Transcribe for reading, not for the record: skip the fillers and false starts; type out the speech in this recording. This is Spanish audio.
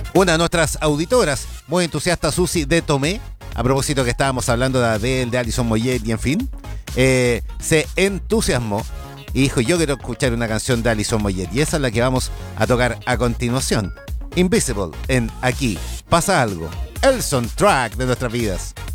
Una de nuestras auditoras, muy entusiasta, Susi de Tomé, a propósito que estábamos hablando de Adele, de Alison Moyet y en fin, se entusiasmó y dijo: yo quiero escuchar una canción de Alison Moyet, y esa es la que vamos a tocar a continuación. Invisible, en Aquí Pasa Algo, el soundtrack de nuestras vidas.